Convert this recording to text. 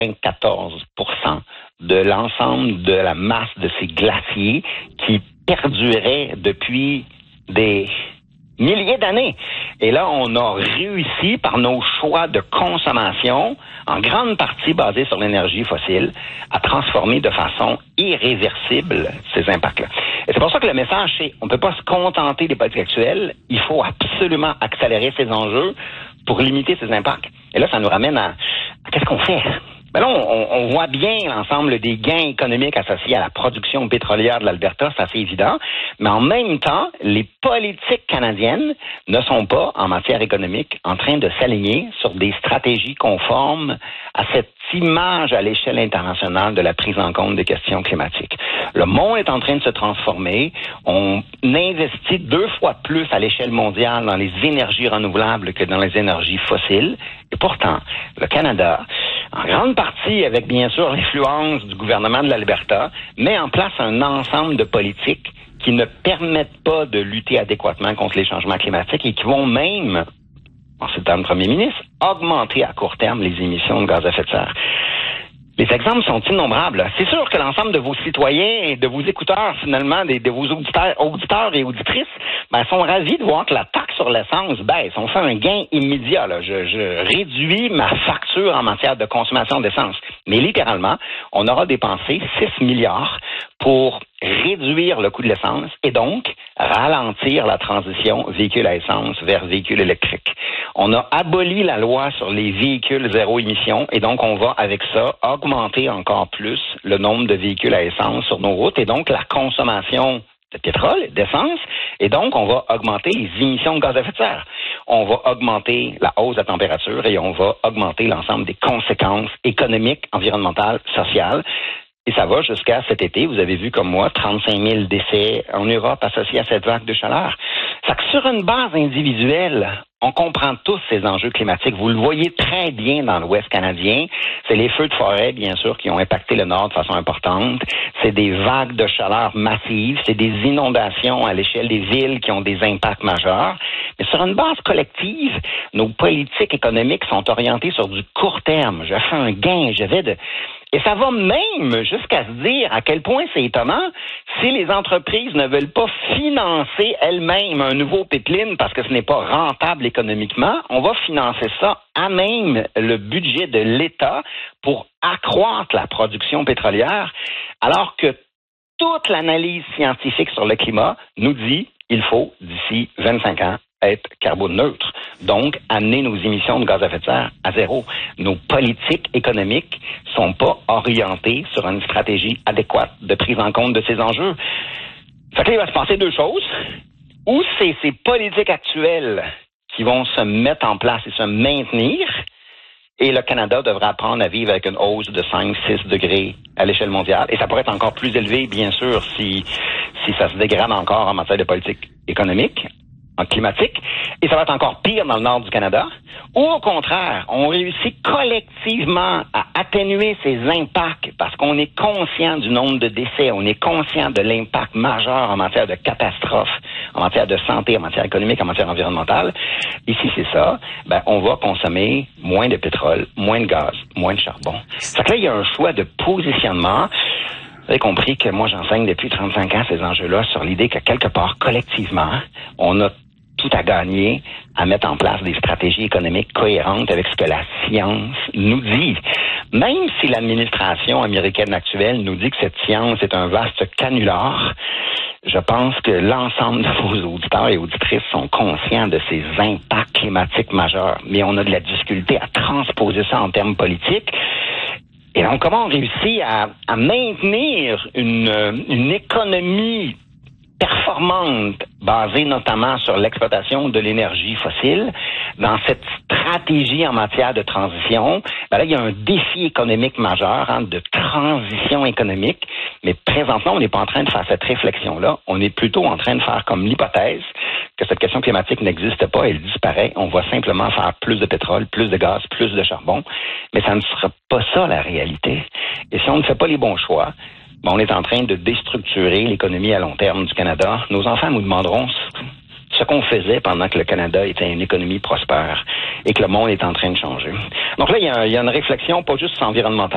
94% de l'ensemble de la masse de ces glaciers qui perduraient depuis des milliers d'années. Et là, on a réussi par nos choix de consommation, en grande partie basés sur l'énergie fossile, à transformer de façon irréversible ces impacts-là. Et c'est pour ça que le message, c'est on ne peut pas se contenter des politiques actuelles, il faut absolument accélérer ces enjeux pour limiter ces impacts. Et là, ça nous ramène à qu'est-ce qu'on fait? Ben là, on voit bien l'ensemble des gains économiques associés à la production pétrolière de l'Alberta, c'est assez évident. Mais en même temps, les politiques canadiennes ne sont pas, en matière économique, en train de s'aligner sur des stratégies conformes à cette image à l'échelle internationale de la prise en compte des questions climatiques. Le monde est en train de se transformer. On investit 2 fois plus à l'échelle mondiale dans les énergies renouvelables que dans les énergies fossiles. Et pourtant, le Canada, en grande partie avec bien sûr l'influence du gouvernement de l'Alberta, met en place un ensemble de politiques qui ne permettent pas de lutter adéquatement contre les changements climatiques et qui vont même, en ce temps de premier ministre, augmenter à court terme les émissions de gaz à effet de serre. Les exemples sont innombrables. C'est sûr que l'ensemble de vos citoyens et de vos écouteurs, finalement, de vos auditeurs et auditrices, sont ravis de voir que la taxe sur l'essence baisse. On fait un gain immédiat. Là. Je réduis ma facture en matière de consommation d'essence. Mais littéralement, on aura dépensé 6 milliards pour réduire le coût de l'essence et donc ralentir la transition véhicule à essence vers véhicule électrique. On a aboli la loi sur les véhicules zéro émission et donc on va avec ça augmenter encore plus le nombre de véhicules à essence sur nos routes et donc la consommation de pétrole, d'essence, et donc on va augmenter les émissions de gaz à effet de serre. On va augmenter la hausse de la température et on va augmenter l'ensemble des conséquences économiques, environnementales, sociales. Et ça va jusqu'à cet été, vous avez vu comme moi, 35 000 décès en Europe associés à cette vague de chaleur. Ça que sur une base individuelle, on comprend tous ces enjeux climatiques. Vous le voyez très bien dans l'Ouest canadien. C'est les feux de forêt, bien sûr, qui ont impacté le Nord de façon importante. C'est des vagues de chaleur massives. C'est des inondations à l'échelle des villes qui ont des impacts majeurs. Mais sur une base collective, nos politiques économiques sont orientées sur du court terme. Je fais un gain, je vais de... Et ça va même jusqu'à se dire à quel point c'est étonnant si les entreprises ne veulent pas financer elles-mêmes un nouveau pipeline parce que ce n'est pas rentable économiquement, on va financer ça à même le budget de l'État pour accroître la production pétrolière, alors que toute l'analyse scientifique sur le climat nous dit qu'il faut, d'ici 25 ans, être carbone neutre. Donc, amener nos émissions de gaz à effet de serre à zéro. Nos politiques économiques sont pas orientées sur une stratégie adéquate de prise en compte de ces enjeux. Fait que là, il va se passer 2 choses. Ou c'est ces politiques actuelles qui vont se mettre en place et se maintenir, et le Canada devra apprendre à vivre avec une hausse de 5-6 degrés à l'échelle mondiale. Et ça pourrait être encore plus élevé, bien sûr, si ça se dégrade encore en matière de politique économique, en climatique, et ça va être encore pire dans le nord du Canada, ou au contraire, on réussit collectivement à atténuer ces impacts parce qu'on est conscient du nombre de décès, on est conscient de l'impact majeur en matière de catastrophes, en matière de santé, en matière économique, en matière environnementale. Et si c'est ça, on va consommer moins de pétrole, moins de gaz, moins de charbon. Fait que là, il y a un choix de positionnement. Vous avez compris que moi, j'enseigne depuis 35 ans ces enjeux-là sur l'idée que quelque part, collectivement, on a tout à gagner à mettre en place des stratégies économiques cohérentes avec ce que la science nous dit. Même si l'administration américaine actuelle nous dit que cette science est un vaste canular, je pense que l'ensemble de vos auditeurs et auditrices sont conscients de ces impacts climatiques majeurs. Mais on a de la difficulté à transposer ça en termes politiques. Et donc, comment on réussit à maintenir une économie performante, basée notamment sur l'exploitation de l'énergie fossile, dans cette stratégie en matière de transition, là, il y a un défi économique majeur de transition économique, mais présentement, on n'est pas en train de faire cette réflexion-là. On est plutôt en train de faire comme l'hypothèse que cette question climatique n'existe pas, elle disparaît. On va simplement faire plus de pétrole, plus de gaz, plus de charbon, mais ça ne sera pas ça la réalité. Et si on ne fait pas les bons choix, on est en train de déstructurer l'économie à long terme du Canada. Nos enfants nous demanderont ce qu'on faisait pendant que le Canada était une économie prospère et que le monde est en train de changer. Donc là, il y a une réflexion pas juste environnementale.